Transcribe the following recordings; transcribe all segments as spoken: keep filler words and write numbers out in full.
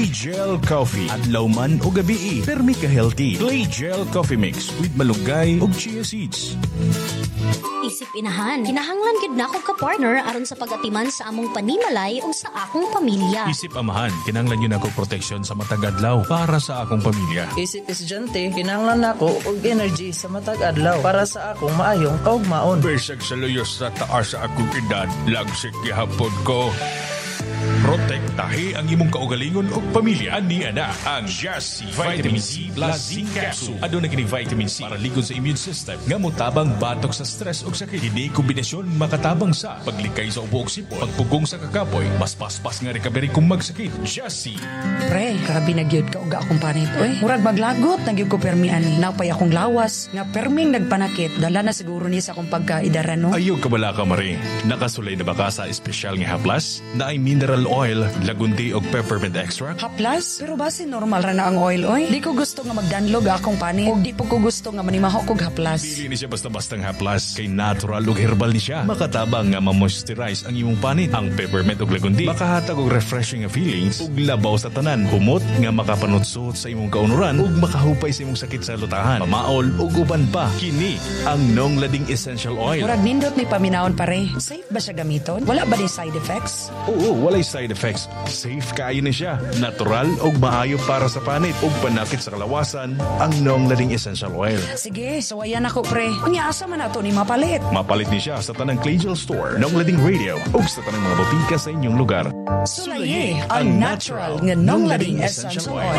Clay Gel Coffee. Adlaw man o gabi, permi ka healthy. Clay Gel Coffee Mix with malunggay ug chia seeds. Isip inahan, kinahanglan gid nako ka partner aron sa pagatiman sa among panimalay o sa akong pamilya. Isip amahan, kinahanglan yun ako proteksyon sa matag adlaw para sa akong pamilya. Isip estudyante, kinahanglan nako og energy sa matag adlaw para sa akong maayong kaugmaon. Besag sa luyos sa taas sa akong edad, lagsik gihapon ko. Protektahi ang imong kaugalingon o pamilya ni ana ang Just C Vitamin C plus Zinc Capsule. Aduna kini vitamin C para ligon sa immune system nga motabang batok sa stress o sakit. Hindi kombinasyon makatabang sa paglikay sa ubo ug sipon, pagpugong sa kakapoy, mas paspas nga recovery kung magsakit. Just C. Pre, grabe na gyud ka uga akong panit. Oy, murag maglagot na gyud ko permi ani. Napay akong lawas nga perming nagpanakit. Dala na siguro ni sa akong pagkaidaran no. Ayaw ka bala ka, Marie. Nakasulay na ba ka sa espesyal nga haplas na ay mineral oil, lagundi o peppermint extract? Haplas? Pero base normal ra na ang oil oy. Di ko gusto nga magdanlog akong panit. Og di po ko gusto nga manimaho kog haplas. Dili ni siya basta-bastang haplas. Kay natural ug herbal ni siya. Makatabang nga ma-moisturize ang imong panit. Ang peppermint ug lagundi makahatag og refreshing nga feelings ug labaw sa tanan. Humot nga makapanutsot sa imong kaunuran ug makahupay sa imong sakit sa lutahan, pamaol ug uban pa. Kini ang Nong Lading Essential Oil. Murag nindot ni paminawon pare. Safe ba siya gamiton? Wala ba ni side effects? Oo, walay side effects. Safe kaayo na siya. Natural ug maayo para sa panit ug panakit sa kalawasan ang Nong Lading Essential Oil. Sige, so ayan ako pre. Unya asa man nato ni mapalit? Mapalit ni siya sa tanang Claygel Store, Nong Lading Radio ug sa tanang mga botika sa inyong lugar. Sulaye ang natural nga Nong Lading Essential Oil.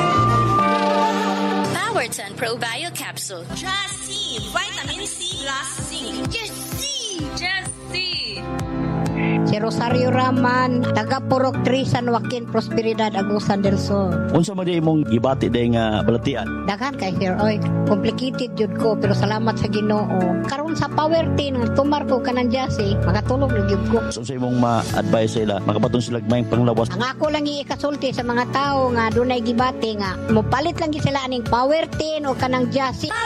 Powerton Probio Capsule. Just C Vitamin C plus Zinc. Just C. Just C. Si Rosario Raman, taga Purok three San Joaquin Prosperidad, Agusan del Sur. Unsa man di imong gibati day nga balatian? Daghan kay Sir Oy, complicated jud ko pero salamat sa Ginoo. Karon sa power team tumar ko kanang jasi, makatulog na gyud ko. So, unsa imong ma-advise sila makapatong sila mayang panglawas? Ang ako lang ikasulti sa mga tao nga dunay gibati nga mopalit lang gid sila aning power team o kanang jasi.